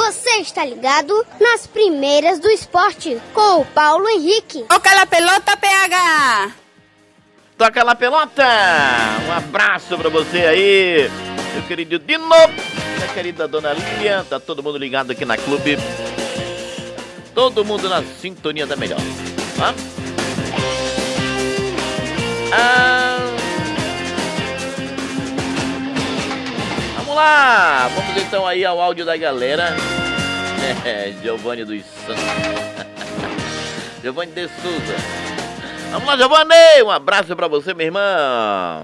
Você está ligado nas primeiras do esporte com o Paulo Henrique. Toca a pelota, PH! Toca a pelota! Um abraço pra você aí, meu querido Dino, minha querida dona Lilian, tá todo mundo ligado aqui na Clube. Todo mundo na sintonia da melhor. Tá? Vamos lá! Vamos então aí ao áudio da galera. Giovanni dos Santos. Giovanni de Souza. Vamos lá, Giovanni! Um abraço pra você, minha irmã.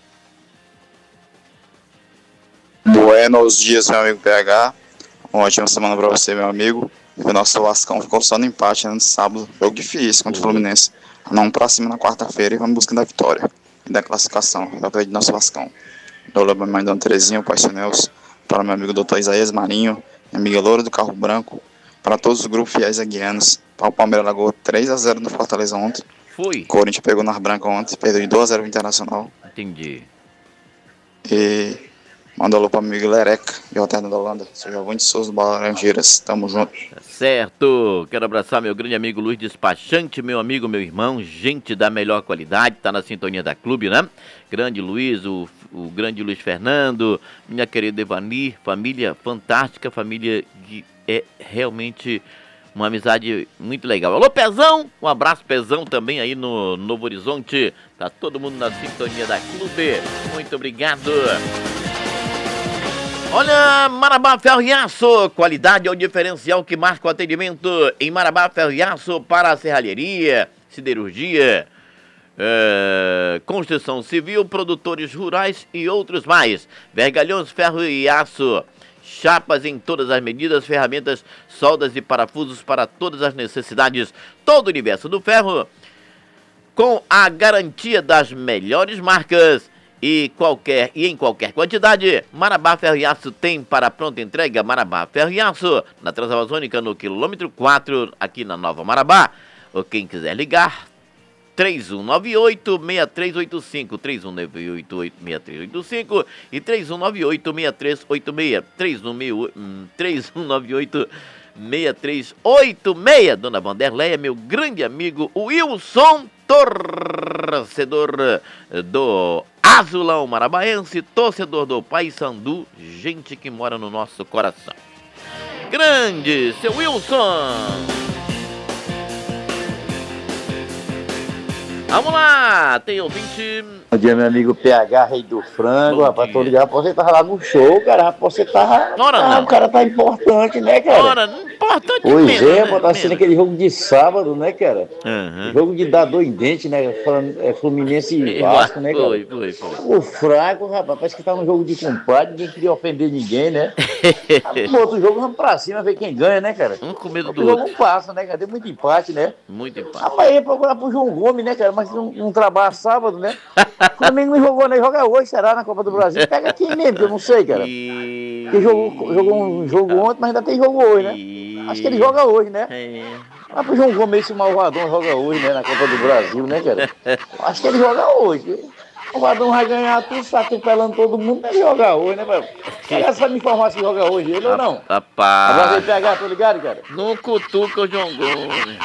Buenos dias, meu amigo PH. Uma ótima semana pra você, meu amigo. O nosso Vascão ficou só no empate, né, no sábado. Jogo difícil contra o Fluminense. Vamos pra cima na quarta-feira e vamos buscando a vitória e da classificação. Já veio de nosso Vascão. Eu levo a minha mãe Dona Terezinha, o Pai Sonels, para meu amigo Dr. Isaías Marinho, minha amiga Loura do Carro Branco, para todos os grupos fiéis aguianos. Para o Palmeiras Lagoa 3-0 no Fortaleza ontem. Foi. Corinthians pegou nas brancas ontem, perdeu de 2-0 o Internacional. Entendi. E manda alô para meu amigo Lereca, de Rotterdam da Holanda. Sou Giovanni de Souza do Laranjeiras. Tamo junto. Tá certo. Quero abraçar meu grande amigo Luiz Despachante, meu amigo, meu irmão, gente da melhor qualidade, tá na sintonia da Clube, né? Grande Luiz, o grande Luiz Fernando, minha querida Evani, família fantástica, família que é realmente uma amizade muito legal. Alô, Pezão, um abraço, Pezão, também aí no Novo Horizonte. Tá todo mundo na sintonia da Clube. Muito obrigado. Olha, Marabá Ferro e Aço, qualidade é o diferencial que marca o atendimento em Marabá Ferro e Aço para a serralheria, siderurgia, construção civil, produtores rurais e outros mais. Vergalhões Ferro e Aço, chapas em todas as medidas, ferramentas, soldas e parafusos para todas as necessidades. Todo o universo do ferro com a garantia das melhores marcas. E em qualquer quantidade, Marabá Ferro e Aço tem para pronta entrega. Marabá Ferro e Aço, na Transamazônica, no quilômetro 4, aqui na Nova Marabá. Ou quem quiser ligar, 3198-6385, 3198-6385 e 3198-6386, 3198-6386. Dona Vanderleia, meu grande amigo Wilson, torcedor do Azulão Marabaense, torcedor do Paysandu, gente que mora no nosso coração. Grande, seu Wilson! Vamos lá, tem ouvinte. Bom dia, meu amigo PH, rei do frango. Bom Rapaz, dia. tô ligado, você tava lá no show, cara. Rapaz, você tava. Ora não. O cara tá importante, né, cara? Ora, importante Pois mesmo, é, né? pô, tá assistindo aquele jogo de sábado, né, cara? Uhum. Jogo de dar dor em dente, né? Fluminense e Vasco, né, cara? Foi. O fraco, rapaz, parece que tá num jogo de compadre, ninguém queria ofender ninguém, né? No outro jogo, vamos pra cima, ver quem ganha, né, cara? Um com medo O do jogo outro. não passa, né, cara? Tem muito empate, né? Muito empate. Rapaz, ia procurar pro João Gomes, né, cara? Mas não trabalha sábado, né? O Flamengo não jogou, né? Joga hoje, será, na Copa do Brasil? Pega quem mesmo, que eu não sei, cara. Porque jogou um jogo ontem, mas ainda tem jogo hoje, né? Acho que ele joga hoje, né? Mas pro João Gomes, esse malvadão joga hoje, né? Na Copa do Brasil, né, cara? Acho que ele joga hoje. O malvadão vai ganhar tudo, tá atropelando todo mundo, deve jogar hoje, né, velho? Será que me informar se joga hoje ele ou não? Rapaz. Agora ele PH, tô ligado, cara? Não cutuca o João Gomes.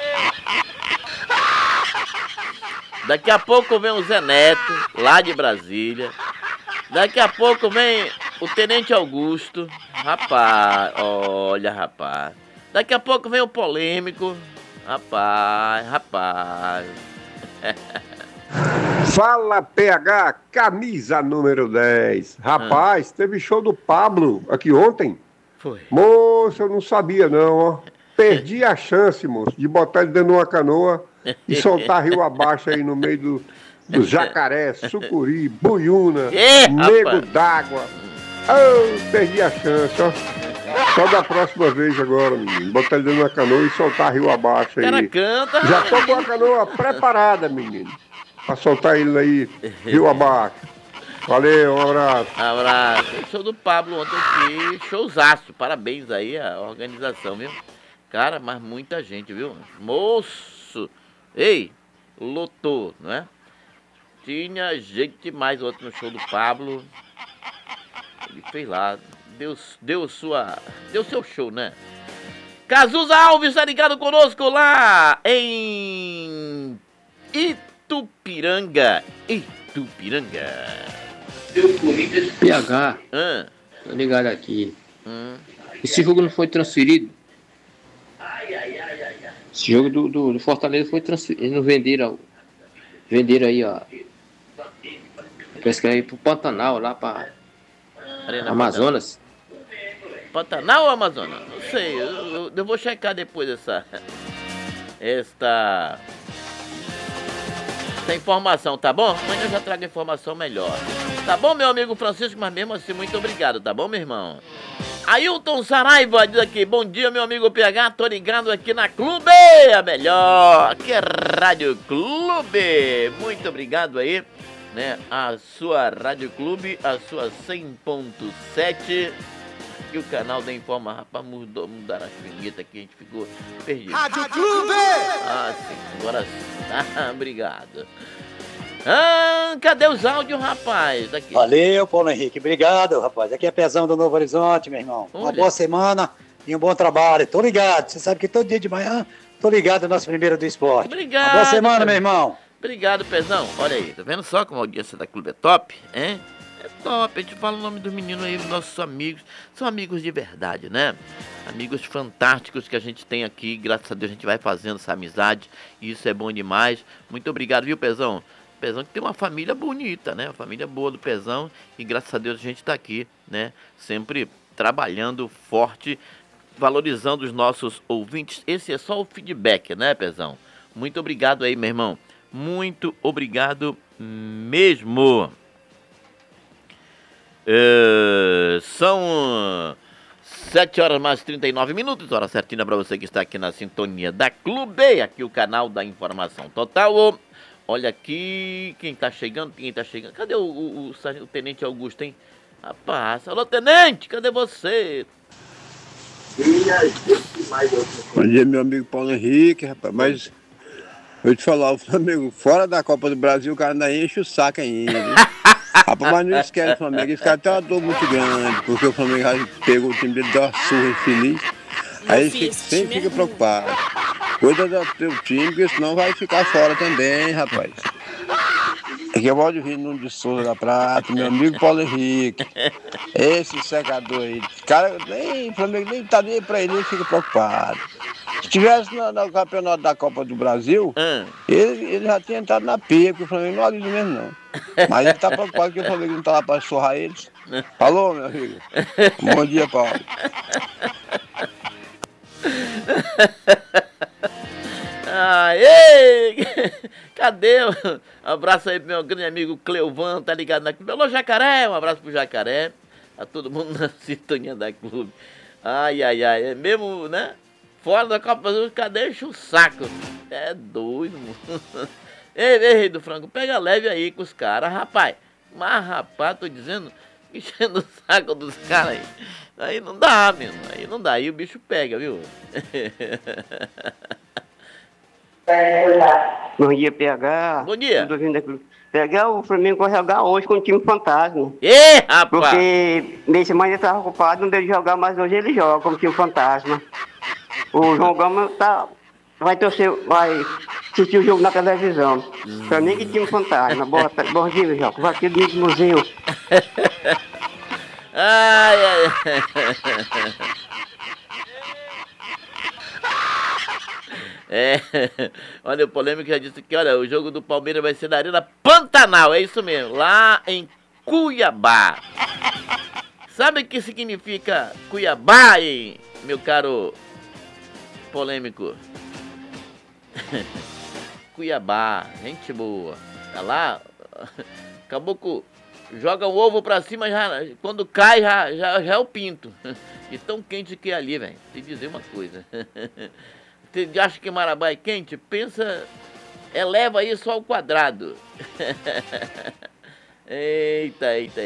Daqui a pouco vem o Zé Neto, lá de Brasília. Daqui a pouco vem o Tenente Augusto. Rapaz, olha, rapaz. Daqui a pouco vem o polêmico. Rapaz. Fala, PH, camisa número 10. Rapaz, teve show do Pablo aqui ontem. Foi. Moço, eu não sabia não, ó. Perdi a chance, moço, de botar ele dentro de uma canoa e soltar rio abaixo aí no meio do jacaré, sucuri, buiúna, nego d'água. Oh, perdi a chance, ó. Só da próxima vez agora, menino. Botar ele dentro de uma canoa e soltar rio abaixo aí. Cara, canta. Já tô com a canoa preparada, menino. Pra soltar ele aí, rio abaixo. Valeu, um abraço. Abraço. Show do Pablo ontem aqui. Showzaço. Parabéns aí à organização, viu? Cara, mas muita gente, viu? Moço. Ei, lotou, não é? Tinha gente demais ontem no show do Pablo. Ele fez lá deu seu show, né? Cazuza Alves está ligado conosco lá em Itupiranga. PH, tô ligado aqui. Esse jogo não foi transferido. Esse jogo do Fortaleza foi transferido. Eles não venderam aí, ó. Parece que é aí pro Pantanal, lá pra Amazonas. Pantanal ou Amazonas? Não sei, eu vou checar depois esta informação, tá bom? Amanhã eu já trago informação melhor. Tá bom, meu amigo Francisco? Mas mesmo assim, muito obrigado, tá bom, meu irmão? Ailton Saraiva diz aqui, bom dia, meu amigo PH, tô ligado aqui na Clube, a melhor, que é Rádio Clube. Muito obrigado aí, né, a sua Rádio Clube, a sua 100.7 e o canal da Informa. Rapaz, mudaram as vinhetas aqui, a gente ficou perdido. Rádio Clube! Ah, sim, agora sim. Obrigado. Cadê os áudios, rapaz? Aqui. Valeu, Paulo Henrique. Obrigado, rapaz. Aqui é Pezão do Novo Horizonte, meu irmão. Olha. Uma boa semana e um bom trabalho. Tô ligado. Você sabe que todo dia de manhã tô ligado no nosso Primeiro do Esporte. Obrigado. Uma boa semana, meu irmão. Obrigado, Pezão. Olha aí, tá vendo só como a audiência da Clube é top, hein? É top. A gente fala o nome dos meninos aí, nossos amigos. São amigos de verdade, né? Amigos fantásticos que a gente tem aqui. Graças a Deus a gente vai fazendo essa amizade. E isso é bom demais. Muito obrigado, viu, Pezão? Pezão que tem uma família bonita, né? Uma família boa do Pezão. E graças a Deus a gente tá aqui, né? Sempre trabalhando forte, valorizando os nossos ouvintes. Esse é só o feedback, né, Pezão? Muito obrigado aí, meu irmão. Muito obrigado mesmo. São 7 horas mais 39 minutos, hora certinha para você que está aqui na sintonia da Clube, aqui o canal da Informação Total. Olha aqui, quem tá chegando. Cadê o Tenente Augusto, hein? Rapaz, alô, Tenente, cadê você? Bom dia, meu amigo Paulo Henrique, rapaz, mas vou te falar, o Flamengo fora da Copa do Brasil, o cara ainda enche o saco ainda, hein? Rapaz, mas não esquece o Flamengo, esse cara tem uma dor muito grande, porque o Flamengo já pegou o time dele, deu uma surra infeliz, aí ele sempre fica preocupado. Cuida do teu time, porque senão vai ficar fora também, rapaz. Aqui é o Valdir Nunes de Souza da Prata, meu amigo Paulo Henrique. Esse secador aí, cara, o Flamengo nem tá nem pra ele fica preocupado. Se tivesse no campeonato da Copa do Brasil, ele já tinha entrado na pia, porque o Flamengo não avisa mesmo, não. Mas ele tá preocupado que o Flamengo não tá lá pra surrar eles. Falou, meu amigo. Bom dia, Paulo. Aê! Cadê? Um abraço aí pro meu grande amigo Cleovan, tá ligado na Clube. Alô, Jacaré, um abraço pro Jacaré. Tá todo mundo na sintonia da Clube. Ai, é mesmo, né? Fora da Copa do Brasil, cadê? Enche o saco. É doido, mano. Ei, Rei do Frango, pega leve aí com os caras, rapaz. Mas, rapaz, tô dizendo, enchendo o saco dos caras aí. Aí não dá, mesmo. Aí não dá. Aí o bicho pega, viu? Bom dia, PH. Bom dia. PH, o Flamengo vai jogar hoje com o time fantasma. Rapaz! Porque mês de semana ele estava ocupado, não deu de jogar, mas hoje ele joga como time fantasma. O João Gama vai assistir o jogo na televisão. Flamengo e time fantasma. Bom dia, João. Vai aqui do museu. Ai. Olha, o Polêmico já disse que, olha, o jogo do Palmeiras vai ser na Arena Pantanal, é isso mesmo, lá em Cuiabá. Sabe o que significa Cuiabá, hein, meu caro Polêmico? Cuiabá, gente boa. Tá lá, caboclo joga o ovo pra cima, quando cai já é o pinto. E tão quente que é ali, velho. Te dizer uma coisa. Você acha que Marabá é quente? Pensa, eleva isso ao quadrado. Eita.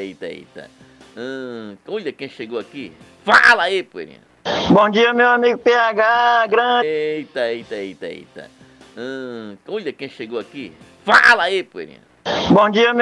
Olha quem chegou aqui. Fala aí, poeirinha. Bom dia, meu amigo PH, grande. Eita. Olha quem chegou aqui. Fala aí, poeirinha. Bom dia, meu